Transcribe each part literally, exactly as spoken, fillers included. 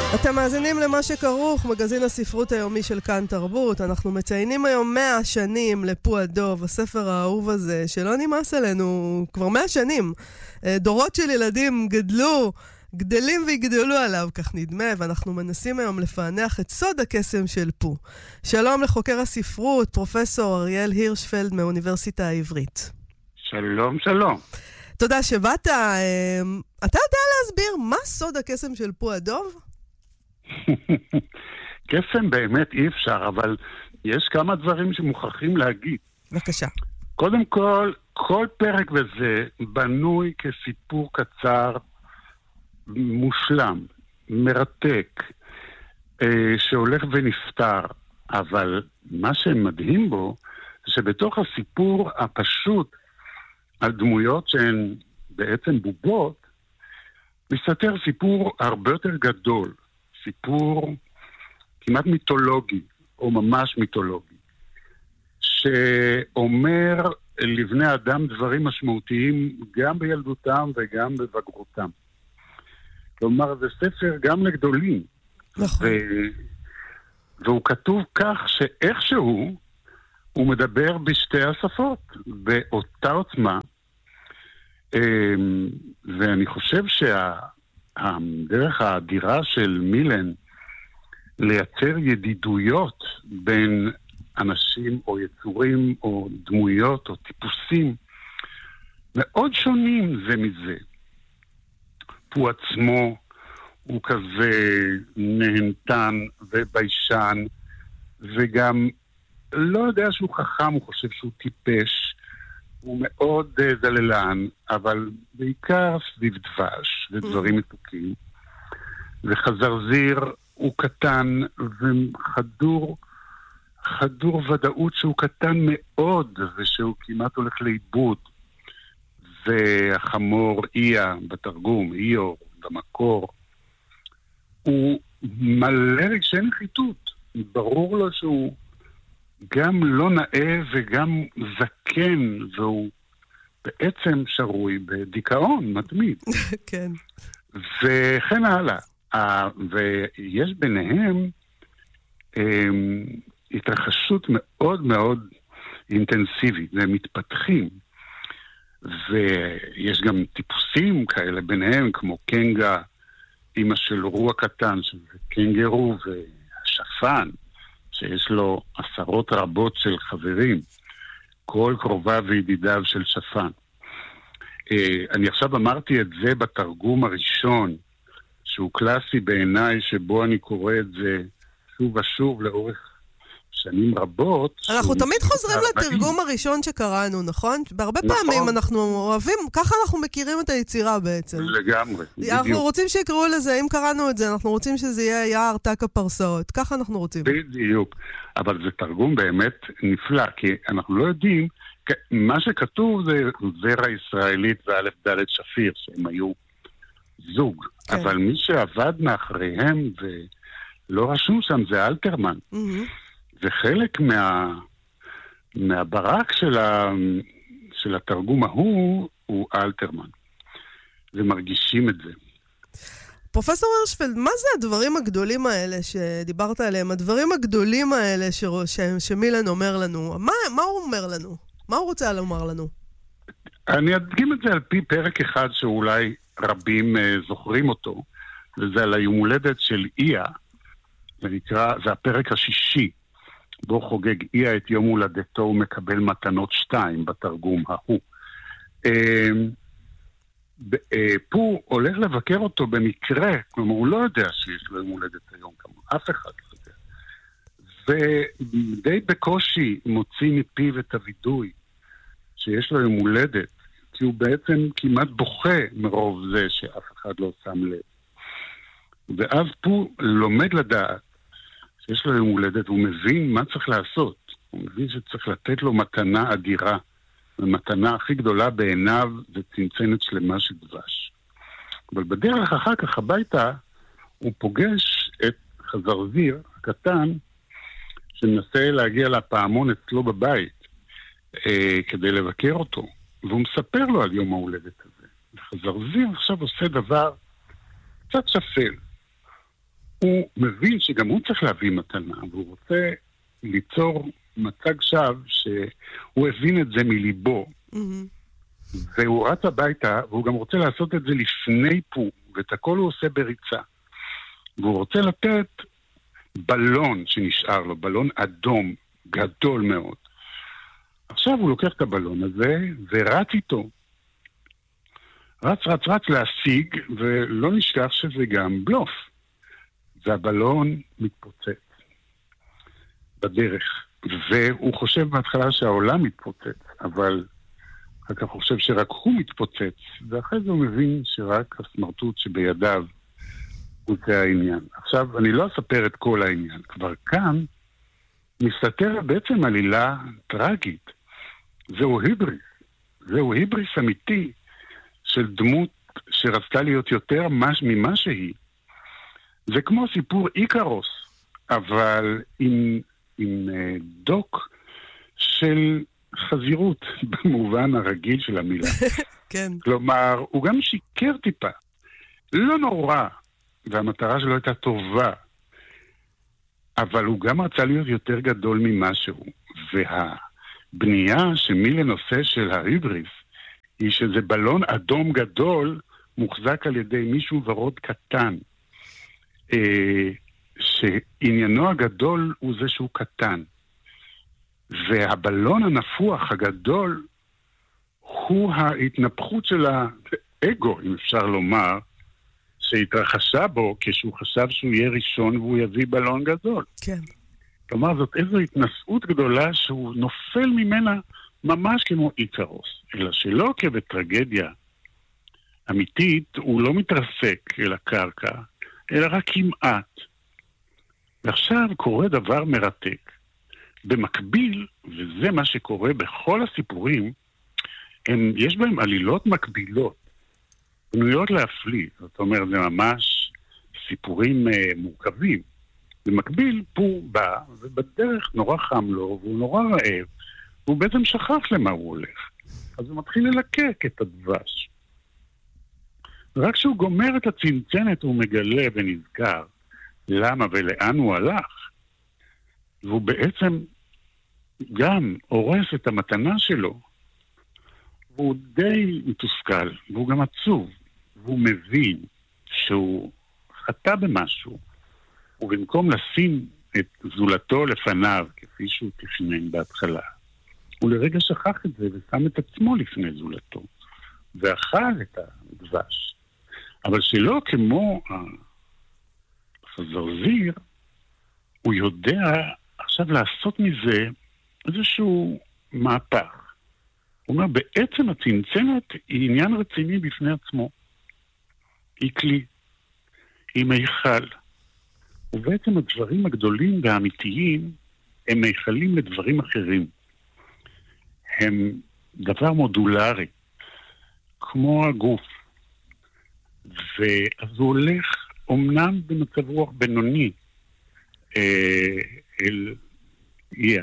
אתם מאזינים למה שכרוך, מגזין הספרות היומי של כאן תרבות. אנחנו מציינים היום מאה שנים לפו הדוב, הספר האהוב הזה, שלא נמאס עלינו כבר מאה שנים. דורות של ילדים גדלו, גדלים ויגדלו עליו, כך נדמה, ואנחנו מנסים היום לפענח את סוד הקסם של פו. שלום לחוקר הספרות, פרופסור אריאל הירשפלד מהאוניברסיטה העברית. שלום, שלום. תודה שבאת. אתה יודע להסביר מה סוד הקסם של פו הדוב? קסם באמת אי אפשר, אבל יש כמה דברים שמוכרחים להגיד. בבקשה. קודם כל, כל פרק בזה בנוי כסיפור קצר, מושלם, מרתק, אה, שהולך ונפטר. אבל מה שמדהים בו, זה שבתוך הסיפור הפשוט, על דמויות שהן בעצם בובות, מסתתר סיפור הרבה יותר גדול. סיפור כמעט מיתולוגי, או ממש מיתולוגי, שאומר לבני אדם דברים משמעותיים גם בילדותם וגם בבגרותם. כלומר, זה ספר גם לגדולים. נכון. ו... והוא כתוב כך שאיכשהו הוא מדבר בשתי השפות, באותה עוצמה, ואני חושב שה... הדרך האדירה של מילן לייצר ידידויות בין אנשים או יצורים או דמויות או טיפוסים מאוד שונים זה מזה. פו עצמו הוא כזה נהנתן וביישן, וגם לא יודע שהוא חכם, הוא חושב שהוא טיפש, הוא מאוד uh, זללן, אבל בעיקר סביב דבש ודברים מתוקים. וחזרזיר הוא קטן וחדור, חדור ודאות שהוא קטן מאוד ושהוא כמעט הולך לאיבוד. והחמור איה בתרגום, איור, במקור, הוא מלא רגשי נחיתות. ברור לו שהוא גם לא נאה וגם זקן, והוא בעצם שרוי בדיכאון מתמיד. כן. וכן הלאה. ויש ביניהם התרחשות מאוד מאוד אינטנסיבית, והם מתפתחים. ויש גם טיפוסים כאלה ביניהם, כמו קנגה, אמא של רו הקטן, שזה קנגרו, והשפן, שיש לו עשרות רבות של חברים, כל קרוביו וידידיו של שפן. אני עכשיו אמרתי את זה בתרגום הראשון, שהוא קלאסי בעיניי, שבו אני קורא את זה שוב ושוב לאורך שנים רבות. אנחנו תמיד חוזרים לתרגום הראשון שקראנו, נכון? בהרבה פעמים אנחנו אוהבים, ככה אנחנו מכירים את היצירה בעצם. לגמרי, בדיוק. אנחנו רוצים שיקראו לזה, אם קראנו את זה, אנחנו רוצים שזה יהיה יער תק הפרסאות. ככה אנחנו רוצים. בדיוק. אבל זה תרגום באמת נפלא, כי אנחנו לא יודעים, מה שכתוב זה זרע ישראלית ואלף ד' שפיר, שהם היו זוג. אבל מי שעבד מאחריהם ולא רשום שם זה אלתרמן. וחלק מה, מהברק של, ה, של התרגום ההוא הוא אלתרמן. ומרגישים את זה. פרופסור הירשפלד, מה זה הדברים הגדולים האלה שדיברת עליהם? הדברים הגדולים האלה ש, ש, שמילן אומר לנו. מה, מה הוא אומר לנו? מה הוא רוצה לומר לנו? אני אדגים את זה על פי פרק אחד שאולי רבים uh, זוכרים אותו. וזה על היום הולדת של איה. זה נקרא, זה הפרק השישי. בו חוגג איה את יום הולדתו ומקבל מתנות שתיים בתרגום ההוא. פו הולך לבקר אותו במקרה, כלומר הוא לא יודע שיש לו יום הולדת היום, כלומר אף אחד לא יודע. ודי בקושי מוציא מפיו את הוידוי שיש לו יום הולדת, כי הוא בעצם כמעט בוכה מרוב זה שאף אחד לא שם לב. ואז פו לומד לדעת יש לו יום הולדת, הוא מבין מה צריך לעשות. הוא מבין שצריך לתת לו מתנה אדירה. ומתנה הכי גדולה בעיניו זה צנצנת שלמה של דבש. אבל בדרך אחר כך הביתה, הוא פוגש את חזרזיר הקטן, שמנסה להגיע לפעמון אצלו בבית, אה, כדי לבקר אותו. והוא מספר לו על יום ההולדת הזה. וחזרזיר עכשיו עושה דבר קצת שפל. הוא מבין שגם הוא צריך להביא מתנה, והוא רוצה ליצור מצג שווא שהוא הבין את זה מליבו. Mm-hmm. והוא רץ הביתה, והוא גם רוצה לעשות את זה לפני פור, ואת הכל הוא עושה בריצה. והוא רוצה לתת בלון שנשאר לו, בלון אדום, גדול מאוד. עכשיו הוא לוקח את הבלון הזה, ורץ איתו. רץ, רץ, רץ להשיג, ולא נשכח שזה גם בלוף. והבלון מתפוצץ בדרך. והוא חושב בהתחלה שהעולם מתפוצץ, אבל אחר כך הוא חושב שרק הוא מתפוצץ, ואחרי זה הוא מבין שרק הסמרטוט שבידיו הוא זה העניין. עכשיו, אני לא אספר את כל העניין. כבר כאן מסתתר בעצם עלילה טרגית. זהו היבריס. זהו היבריס אמיתי של דמות שרצתה להיות יותר ממה שהיא. זה כמו סיפור איקרוס, אבל עם, עם דוק של חזירות במובן הרגיל של המילה. כן. כלומר, הוא גם שיקר טיפה. לא נורא, והמטרה שלו הייתה טובה, אבל הוא גם רצה להיות יותר גדול ממשהו. והבנייה שמי לנושא של ההיבריס, היא שזה בלון אדום גדול מוחזק על ידי מישהו ורוד קטן. אה, שעניינו הגדול הוא זה שהוא קטן. והבלון הנפוח הגדול הוא ההתנפחות של האגו, אם אפשר לומר, שהתרחשה בו כשהוא חשב שהוא יהיה ראשון והוא יביא בלון גדול. כן. כלומר, זאת איזו התנסות גדולה שהוא נופל ממנה ממש כמו איקרוס, אלא שלא כבטרגדיה אמיתית, הוא לא מתרסק אל הקרקע, אלא רק כמעט. ועכשיו קורה דבר מרתק. במקביל, וזה מה שקורה בכל הסיפורים, הם, יש בהם עלילות מקבילות, בנויות להפליא. זאת אומרת, זה ממש סיפורים uh, מורכבים. במקביל, פור בא, ובדרך נורא חם לו, והוא נורא רעב, והוא בעצם שכח למה הוא הולך. אז הוא מתחיל ללקק את הדבש. רק כשהוא גומר את הצנצנת, הוא מגלה ונזכר למה ולאן הוא הלך. והוא בעצם גם הורס את המתנה שלו. והוא די מתוסכל, והוא גם עצוב. והוא מבין שהוא חטא במשהו. ובמקום לשים את זולתו לפניו, כפי שהוא תכנן בהתחלה, הוא לרגע שכח את זה ושם את עצמו לפני זולתו. ואכל את הדבש. אבל שלא כמו החזרזיר, הוא יודע עכשיו לעשות מזה איזשהו מהפך. הוא אומר, בעצם הצנצנת היא עניין רציני בפני עצמו. היא כלי, היא מיכל. ובעצם הדברים הגדולים והאמיתיים הם מיכלים לדברים אחרים. הם דבר מודולרי, כמו הגוף. ואז הוא הולך אומנם במצב רוח בינוני אה, אל איה,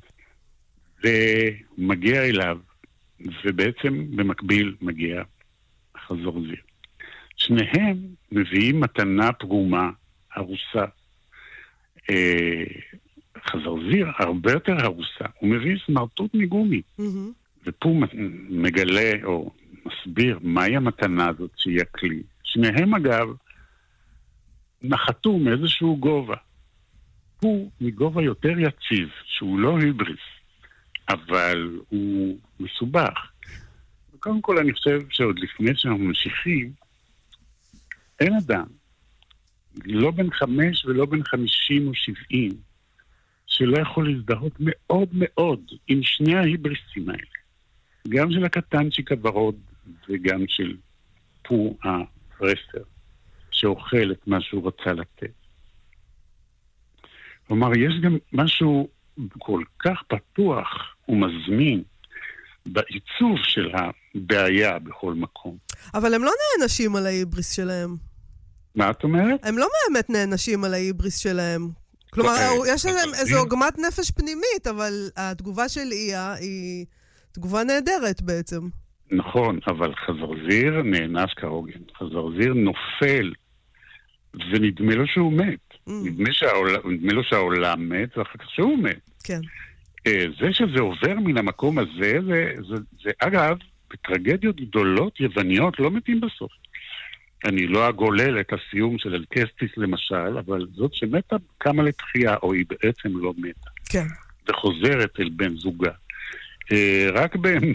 ומגיע אליו, ובעצם במקביל מגיע החזרזיר. שניהם מביאים מתנה פגומה, הרוסה. אה, חזרזיר הרבה יותר הרוסה. הוא מביא סמרטוט מגומי. Mm-hmm. ופה מגלה או מסביר מהי המתנה הזאת שהיא הכלי. שניהם אגב נחתו מאיזשהו גובה. הוא מגובה יותר יציב, שהוא לא היבריס, אבל הוא מסובך. וקודם כל אני חושב שעוד לפני שאנחנו ממשיכים, אין אדם, לא בין חמש ולא בין חמישים או שבעים, שלא יכול להזדהות מאוד מאוד עם שני ההיבריסים האלה. גם של הקטנצ'יק הוורוד וגם של פור הפרסר, שאוכל את מה שהוא רצה לתת. כלומר, יש גם משהו כל כך פתוח ומזמין בעיצוב של הבעיה בכל מקום. אבל הם לא נענשים על ההיבריס שלהם. מה את אומרת? הם לא באמת נענשים על ההיבריס שלהם. כלומר, יש להם איזו עוגמת נפש פנימית, אבל התגובה של איה היא תגובה נהדרת בעצם. נכון, אבל חזרזיר נענש כהוגן. חזרזיר נופל, ונדמה לו שהוא מת. נדמה שהעולם, נדמה לו שהעולם מת, ואחר כך שהוא מת. כן. זה שזה עובר מן המקום הזה, זה, זה, זה אגב, בטרגדיות גדולות יווניות לא מתים בסוף. אני לא אגולל את הסיום של אלקסטיס למשל, אבל זאת שמתה קמה לתחייה, או היא בעצם לא מתה. כן. וחוזרת אל בן זוגה. רק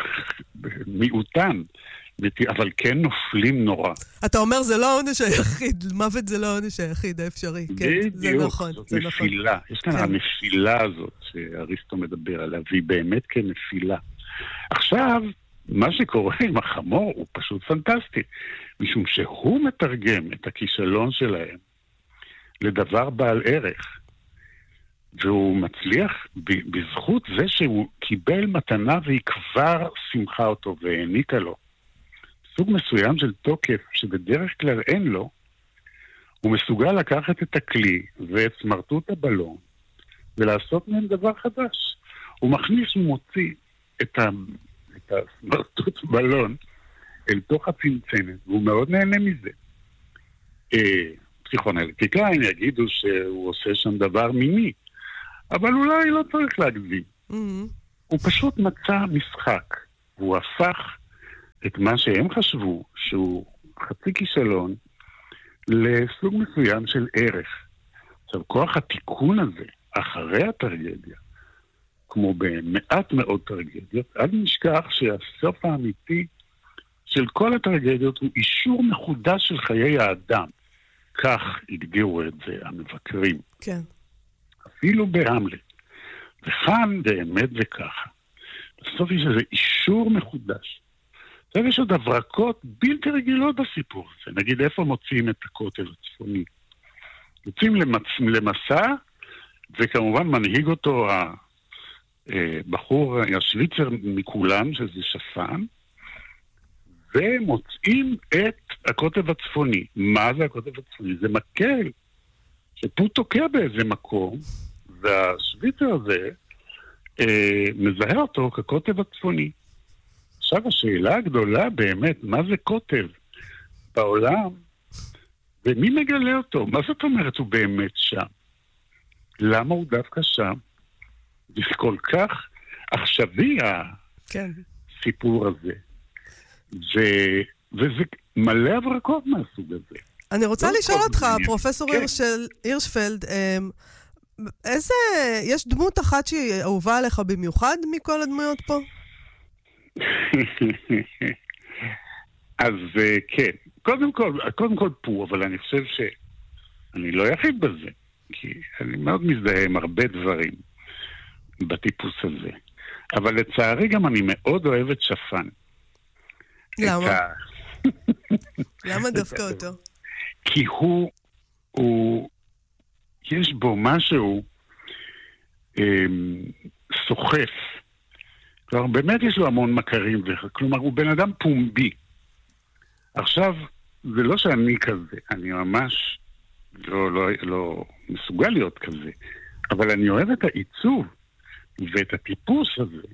במיעוטן, אבל כן נופלים נורא. אתה אומר, זה לא העונש היחיד, מוות זה לא העונש היחיד האפשרי. בדיוק, זאת נפילה. יש כאן הנפילה הזאת שאריסטו מדבר עליה, והיא באמת כנפילה. עכשיו, מה שקורה עם החמור הוא פשוט פנטסטי, משום שהוא מתרגם את הכישלון שלהם לדבר בעל ערך. והוא מצליח בזכות זה שהוא קיבל מתנה והיא כבר שמחה אותו והעניקה לו. סוג מסוים של תוקף שבדרך כלל אין לו, הוא מסוגל לקחת את הכלי ואת סמרטוט הבלון ולעשות מהם דבר חדש. הוא מכניס ומוציא את, ה... את הסמרטוט בלון אל תוך הצנצנת, והוא מאוד נהנה מזה. אה, פסיכואנליטיקאים יגידו שהוא עושה שם דבר מיני, אבל אולי לא צריך להגזים. Mm-hmm. הוא פשוט מצא משחק, והוא הפך את מה שהם חשבו, שהוא חצי כישלון, לסוג מסוים של ערך. עכשיו, כוח התיקון הזה, אחרי הטרגדיה, כמו במעט מאוד טרגדיות, אל נשכח שהסוף האמיתי של כל הטרגדיות הוא אישור מחודש של חיי האדם. כך הגדירו את זה המבקרים. כן. אפילו בהמלט. וכאן באמת וככה. בסוף יש איזה אישור מחודש. עכשיו יש עוד הברקות בלתי רגילות בסיפור הזה. נגיד איפה מוצאים את הקוטב הצפוני. יוצאים למצ... למסע, וכמובן מנהיג אותו הבחור, השוויצר מכולם, שזה שפן, ומוצאים את הקוטב הצפוני. מה זה הקוטב הצפוני? זה מקל. שפה תוקע באיזה מקום, והשוויצר הזה אה, מזהה אותו כקוטב הצפוני. עכשיו השאלה הגדולה באמת, מה זה קוטב בעולם, ומי מגלה אותו? מה זאת אומרת הוא באמת שם? למה הוא דווקא שם? זה כל כך עכשווי כן. הסיפור הזה. ו... וזה מלא הברקות מהסוג הזה. אני רוצה לשאול אותך, פרופסור הירשפלד, איזה, יש דמות אחת שהיא אהובה עליך במיוחד מכל הדמויות פה? אז כן, קודם כל, קודם כל פה, אבל אני חושב שאני לא יחיד בזה, כי אני מאוד מזדהה עם הרבה דברים בטיפוס הזה. אבל לצערי גם אני מאוד אוהב את שפן. למה? למה דווקא אותו? כי הוא, הוא, יש בו משהו אה, סוחף. כלומר, באמת יש לו המון מכרים, כלומר, הוא בן אדם פומבי. עכשיו, זה לא שאני כזה, אני ממש לא, לא, לא מסוגל להיות כזה, אבל אני אוהב את העיצוב ואת הטיפוס הזה,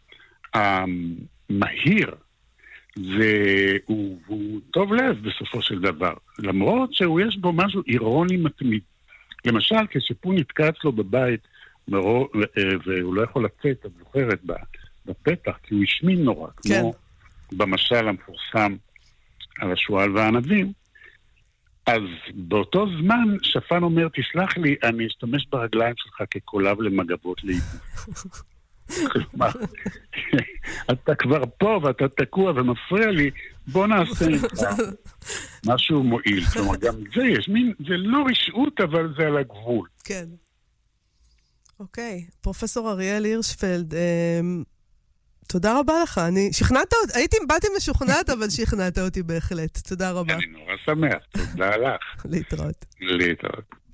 המהיר, והוא, והוא טוב לב בסופו של דבר, למרות שהוא יש בו משהו אירוני מתמיד. למשל, כשפו נתקע אצלו בבית, מרו, והוא לא יכול לצאת, את זוכרת, בפתח, כי הוא השמין נורא, כן. כמו במשל המפורסם על השועל והענבים, אז באותו זמן שפן אומר, תסלח לי, אני אשתמש ברגליים שלך כקולב למגבות לאיבוד. כלומר, אתה כבר פה ואתה תקוע ומפריע לי, בוא נעשה משהו מועיל. כלומר, גם זה יש מין, זה לא רשעות, אבל זה על הגבול. כן. אוקיי, פרופסור אריאל הירשפלד, תודה רבה לך. אני שכנעת אותי, הייתי, באתי משוכנעת, אבל שכנעת אותי בהחלט. תודה רבה. אני נורא שמח, תודה לך. להתראות. להתראות.